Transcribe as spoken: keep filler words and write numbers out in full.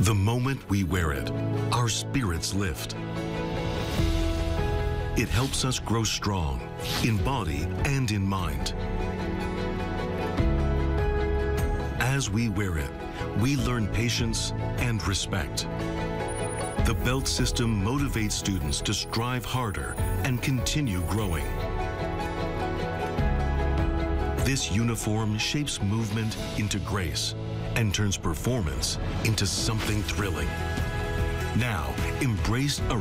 The moment we wear it, our spirits lift. It helps us grow strong in body and in mind. As we wear it, we learn patience and respect. The belt system motivates students to strive harder and continue growing. This uniform shapes movement into grace and turns performance into something thrilling. Now, embrace a